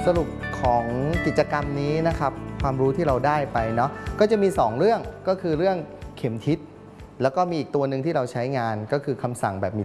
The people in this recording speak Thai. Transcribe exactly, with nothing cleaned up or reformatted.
สรุปของกิจกรรมนี้นะครับความรู้ที่เราได้ไปเนาะก็จะมีสองเรื่องก็คือเรื่องเข็มทิศแล้วก็มีอีกตัวหนึ่งที่เราใช้งานก็คือคำสั่งแบบมี